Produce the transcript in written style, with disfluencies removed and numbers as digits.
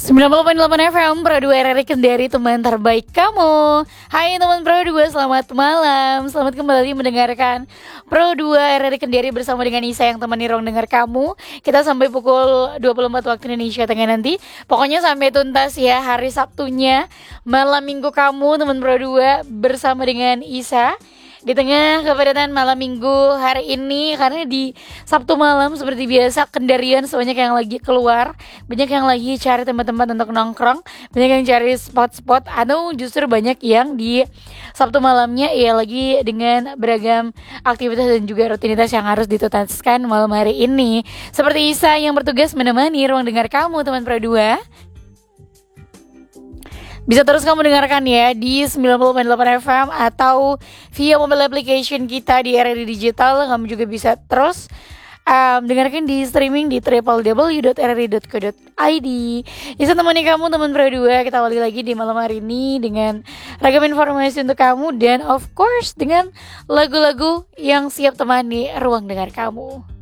90,8 FM Pro 2 RRI Kendari, teman terbaik kamu. Hai teman Pro 2, selamat malam. Selamat kembali mendengarkan Pro 2 RRI Kendari bersama dengan Isa yang temani ruang dengar kamu. Kita sampai pukul 24 waktu Indonesia Tengah nanti. Pokoknya sampai tuntas ya hari Sabtunya, malam minggu kamu teman Pro 2 bersama dengan Isa. Di tengah kepadatan malam minggu hari ini, karena di Sabtu malam seperti biasa Kendarian sebanyak yang lagi keluar, banyak yang lagi cari tempat-tempat untuk nongkrong, banyak yang cari spot-spot, atau justru banyak yang di Sabtu malamnya ya lagi dengan beragam aktivitas dan juga rutinitas yang harus dituntaskan malam hari ini. Seperti Isa yang bertugas menemani ruang dengar kamu teman Pro 2. Bisa terus kamu dengarkan ya di 90,8 FM atau via mobile application kita di RRI Digital. Kamu juga bisa terus dengarkan di streaming di www.rri.co.id. Bisa temani kamu teman Pro 2. Kita awali lagi di malam hari ini dengan ragam informasi untuk kamu dan of course dengan lagu-lagu yang siap temani ruang dengar kamu.